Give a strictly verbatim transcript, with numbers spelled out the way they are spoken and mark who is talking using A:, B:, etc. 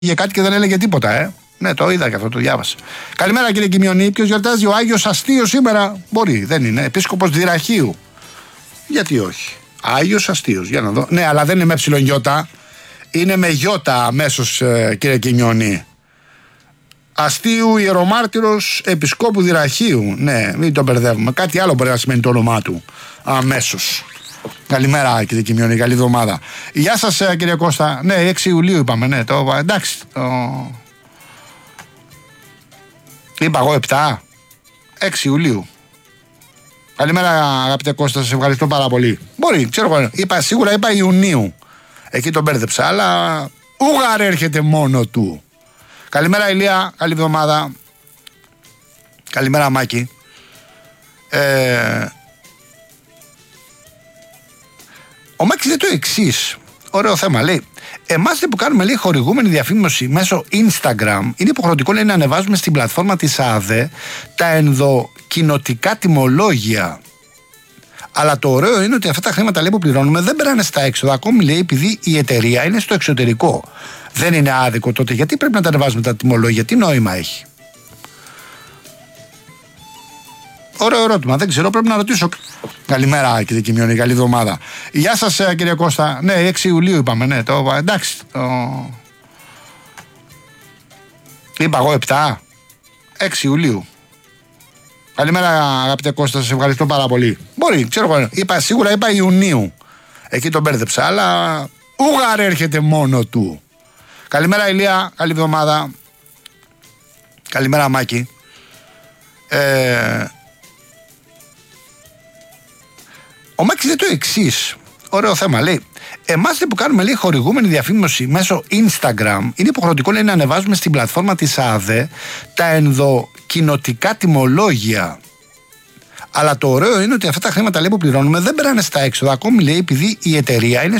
A: Για κάτι και δεν έλεγε τίποτα, ε. Ναι, το είδα και αυτό, το διάβασα. Καλημέρα κύριε Κιμιονή. Ποιος γιορτάζει? Ο Άγιος Αστειος σήμερα? Μπορεί, δεν είναι. Επίσκοπος Δυραχείου. Γιατί όχι? Άγιος Αστειος, για να δω. Ναι, αλλά δεν είναι με ψιλον γιώτα. Είναι με γιώτα αμέσως, ε, κύριε Κιμιονή. Αστείου ιερομάρτυρος Επισκόπου Δυραχείου. Ναι, μην τον μπερδεύουμε. Κάτι άλλο μπορεί να σημαίνει το όνομά του. Αμέσως. Καλημέρα κύριε Κιμιονή, καλή εβδομάδα. Γεια σας κύριε Κώστα. Ναι, έξι Ιουλίου είπαμε, ναι. Το, εντάξει. Το... Είπα εγώ επτά. έξι Ιουλίου. Καλημέρα αγαπητέ Κώστα, σας ευχαριστώ πάρα πολύ. Μπορεί, ξέρω εγώ. Είπα, σίγουρα είπα Ιουνίου. Εκεί τον μπέρδεψα, αλλά ούγαρ έρχεται μόνο του. Καλημέρα Ηλία, καλή εβδομάδα. Καλημέρα Μάκη. Ε... Ο Μάκης λέει το εξής. Ωραίο θέμα, λέει. Εμάς που κάνουμε, λέει, χορηγούμενη διαφήμιση μέσω Instagram, είναι υποχρεωτικό, λέει, να ανεβάζουμε στην πλατφόρμα της ΑΔΕ τα ενδοκοινοτικά τιμολόγια. Αλλά το ωραίο είναι ότι αυτά τα χρήματα, λέει, που πληρώνουμε δεν περνάνε στα έξοδα. Ακόμη, λέει, επειδή η εταιρεία είναι στο εξωτερικό. Δεν είναι άδικο τότε? Γιατί πρέπει να τα ανεβάζουμε τα τιμολόγια? Τι νόημα έχει? Ωραίο ερώτημα, δεν ξέρω, πρέπει να ρωτήσω. Καλημέρα κύριε Κιμιονή, καλή εβδομάδα. Γεια σας κύριε Κώστα. Ναι, έξι Ιουλίου είπαμε, ναι. Το, εντάξει. Το... Είπα εγώ επτά. έξι Ιουλίου. Καλημέρα αγαπητέ Κώστα, σας ευχαριστώ πάρα πολύ. Μπορεί, ξέρω εγώ. Είπα, σίγουρα είπα Ιουνίου. Εκεί τον μπέρδεψα, αλλά ούγαρ έρχεται μόνο του. Καλημέρα Ηλία, καλή εβδομάδα. Καλημέρα Μάκη. Ε... Ο Μάκης λέει το εξής. Ωραίο θέμα, λέει. Εμάς που κάνουμε, λέει, χορηγούμενη διαφήμιση μέσω Instagram, είναι υποχρεωτικό, λέει, να ανεβάζουμε στην πλατφόρμα της ΑΔΕ τα ενδοκοινοτικά τιμολόγια. Αλλά το ωραίο είναι ότι αυτά τα χρήματα, λέει, που πληρώνουμε δεν περνάνε στα έξοδα. Ακόμη, λέει, επειδή η εταιρεία είναι